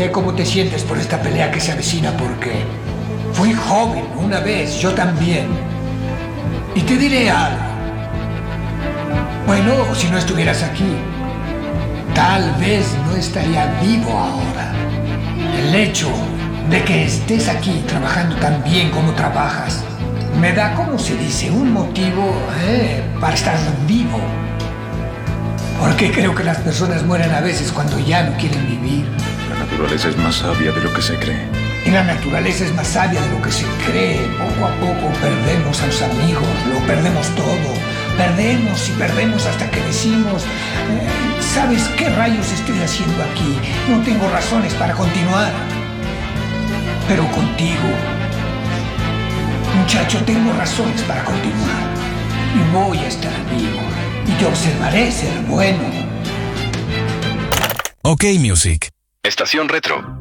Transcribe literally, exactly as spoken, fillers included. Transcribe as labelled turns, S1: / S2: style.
S1: Sé cómo te sientes por esta pelea que se avecina porque fui joven una vez, yo también. Y te diré algo. Bueno, si no estuvieras aquí, tal vez no estaría vivo ahora. El hecho de que estés aquí trabajando tan bien como trabajas me da, como se dice, un motivo eh, para estar vivo. Porque creo que las personas mueren a veces cuando ya no quieren vivir.
S2: La naturaleza es más sabia de lo que se cree.
S1: Y la naturaleza es más sabia de lo que se cree. Poco a poco perdemos a los amigos, lo perdemos todo. Perdemos y perdemos hasta que decimos, eh, ¿sabes qué rayos estoy haciendo aquí? No tengo razones para continuar. Pero contigo, muchacho, tengo razones para continuar. Y voy a estar vivo. Y te observaré ser bueno.
S3: OK Music.
S4: Estación Retro.